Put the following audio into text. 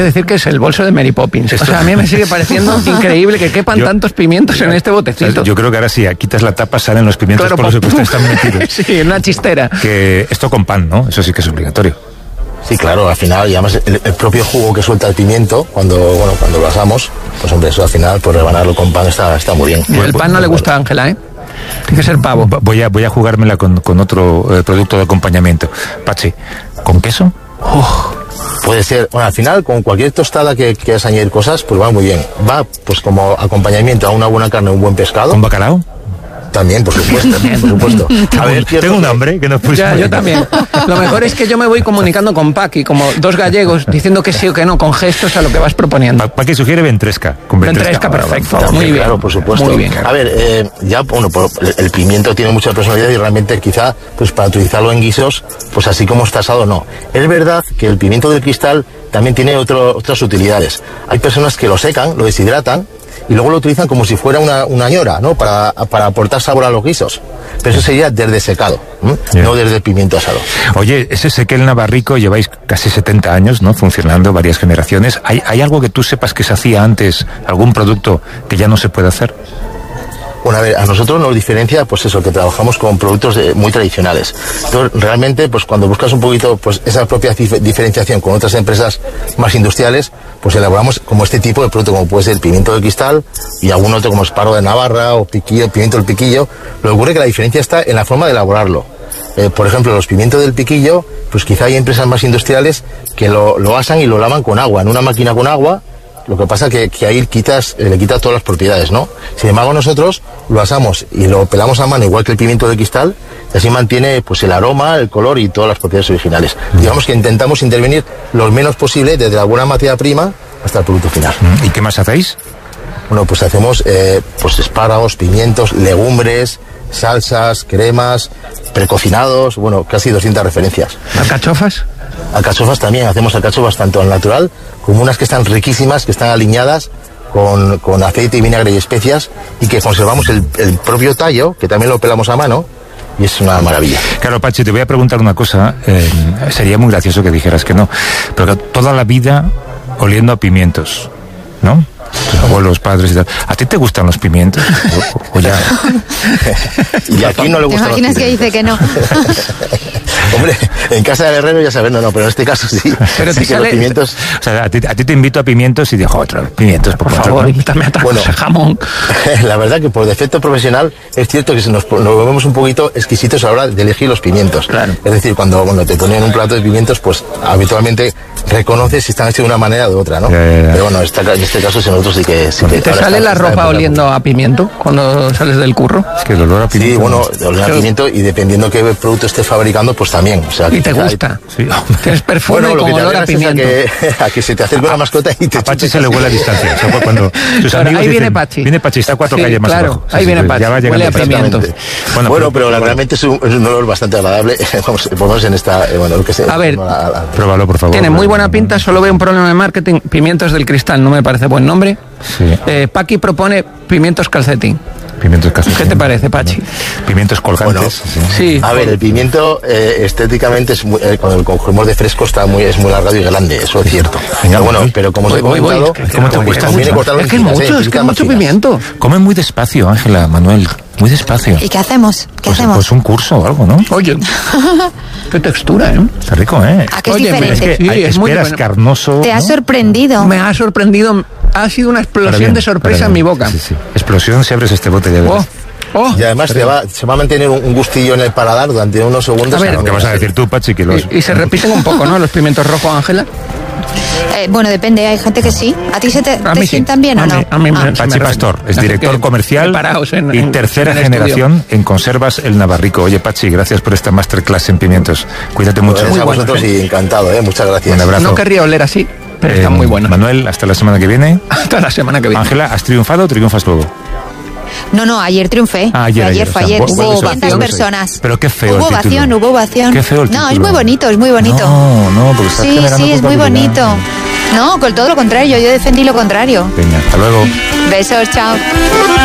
que decir que es el bolso de Mary Poppins. O sea, a mí me sigue pareciendo increíble que quepan tantos pimientos en este botecito. Yo creo que ahora sí, quitas la tapa, salen los pimientos, claro, por supuesto están metidos. Sí, en una chistera. Que esto con pan, ¿no? Eso sí que es obligatorio. Sí, claro, al final, y además el propio jugo que suelta el pimiento, cuando lo asamos, pues hombre, eso al final, por rebanarlo con pan está muy bien. El pan no le gusta a Ángela, ¿eh? Tiene que ser pavo. Voy a jugármela con otro producto de acompañamiento. Pachi, ¿con queso? Puede ser, bueno, al final, con cualquier tostada que quieras añadir cosas, pues va muy bien. Va, pues como acompañamiento a una buena carne, un buen pescado. ¿Con bacalao? También, por supuesto. A ver, tengo un hambre que no puedes. Ya, yo también. Lo mejor es que yo me voy comunicando con Paqui, como dos gallegos, diciendo que sí o que no, con gestos a lo que vas proponiendo. Paqui sugiere ventresca. Ventresca, perfecto. También, muy bien. Claro, por supuesto. Muy bien. A ver, el pimiento tiene mucha personalidad y realmente quizá, pues para utilizarlo en guisos, pues así como está asado, no. Es verdad que el pimiento del cristal también tiene otras utilidades. Hay personas que lo secan, lo deshidratan, y luego lo utilizan como si fuera una ñora, ¿no? Para aportar sabor a los guisos. Pero eso sería desde secado, no desde el pimiento asado. Oye, ese Ezequiel Navarrico, lleváis casi 70 años, ¿no? Funcionando, varias generaciones. ¿Hay algo que tú sepas que se hacía antes, algún producto que ya no se puede hacer? Bueno, a ver, a nosotros nos diferencia, pues eso, que trabajamos con productos muy tradicionales. Entonces, realmente, pues cuando buscas un poquito, pues esa propia diferenciación con otras empresas más industriales, pues elaboramos como este tipo de producto, como puede ser el pimiento de cristal y algún otro como esparro de Navarra o pimiento del piquillo. Lo que ocurre es que la diferencia está en la forma de elaborarlo. Por ejemplo, los pimientos del piquillo, pues quizá hay empresas más industriales que lo asan y lo lavan con agua, en una máquina con agua. Lo que pasa que ahí le quitas todas las propiedades, ¿no? Sin embargo, nosotros lo asamos y lo pelamos a mano igual que el pimiento de cristal, y así mantiene pues el aroma, el color y todas las propiedades originales. Digamos que intentamos intervenir lo menos posible desde la buena materia prima hasta el producto final. ¿Y qué más hacéis? Bueno, pues hacemos pues espárragos, pimientos, legumbres, salsas, cremas, precocinados, bueno, casi 200 referencias. ¿Alcachofas? Alcachofas también, hacemos alcachofas tanto al natural como unas que están riquísimas, que están aliñadas con aceite y vinagre y especias y que conservamos el propio tallo, que también lo pelamos a mano, y es una maravilla. Claro, Pachi, te voy a preguntar una cosa, sería muy gracioso que dijeras que no, pero que toda la vida oliendo a pimientos, ¿no? Tus abuelos, padres y tal. ¿A ti te gustan los pimientos? ¿O ya? Y aquí no le gustan los pimientos. ¿Te imaginas que dice que no? Hombre, en casa del herrero ya sabes, no, pero en este caso sí. Pero sí que los pimientos... O sea, a ti te invito a pimientos y digo, otro, pimientos, por favor, invítame a otra cosa, jamón. La verdad que por defecto profesional es cierto que nos volvemos un poquito exquisitos a la hora de elegir los pimientos. Claro. Es decir, cuando te ponen un plato de pimientos, pues habitualmente reconoces si están hechos de una manera o de otra, ¿no? Pero bueno, en este caso nosotros sí que... ¿Te sale la ropa oliendo a pimiento cuando sales del curro? Es que el olor a pimiento... Sí, bueno, olor a pimiento y dependiendo qué producto estés fabricando, pues también. O sea, ¿Y te gusta? Sí. Tienes perfume bueno, con olor a pimiento. A que se te acerque una mascota y te... A Pachi se le huele a distancia. O sea, cuando tus amigos ahí viene dicen, Pachi. Viene Pachi, está a 4 calles más claro, abajo. Ahí viene Pachi, huele a pimiento. Bueno, pero realmente es un olor bastante agradable. Vamos, por lo menos en esta... bueno, lo que sea. A ver, pruébalo, por favor. Tiene muy buena pinta, solo veo un problema de marketing. Pimientos del cristal, no me parece buen nombre. Sí. Paqui propone pimientos calcetín. Pimientos calcetín. ¿Qué te parece, Pachi? Pimientos colgantes. Bueno, sí. A ver, el pimiento estéticamente es cuando el cogemos de fresco es muy alargado y grande, eso es cierto. Pero bueno, pero como os he comentado, ¿cómo te gusta? Es que es mucho pimiento. Come muy despacio, Ángela, Manuel. Muy despacio. ¿Y qué hacemos? Pues un curso o algo, ¿no? Oye, qué textura, ¿eh? Está rico, ¿eh? ¿A qué es Óyeme, diferente? es que sí, es muy esperas bueno. carnoso. ¿Te ha ¿no? sorprendido? Me ha sorprendido. Ha sido una explosión de sorpresa en mi boca. Sí. Explosión si abres este bote de verás. Y además se va a mantener un gustillo en el paladar durante unos segundos. A ver, ¿Qué vas a decir tú, Pachi? Que los... Y se repiten un poco, ¿no? Los pimientos rojos, Ángela. Bueno, depende, hay gente que sí. ¿A ti se te sientan bien o no? A mí Pachi Pastor es director comercial y tercera generación en conservas El Navarrico. Oye, Pachi, gracias por esta masterclass en pimientos. Cuídate mucho. Pues a vosotros y encantado, muchas gracias. Un abrazo. No querría oler así, pero está muy bueno. Manuel, hasta la semana que viene. Hasta la semana que viene. Ángela, ¿has triunfado o triunfas luego? No, ayer triunfé. Ayer. Fue ayer. Hubo 200 personas. Pero qué feo Hubo el título. Hubo ovación. Qué feo el título. No, es muy bonito, es muy bonito. No, porque estás generando Sí, es muy culpabilidad. bonito. No, con todo lo contrario, yo defendí lo contrario. Venga, hasta luego. Besos, chao.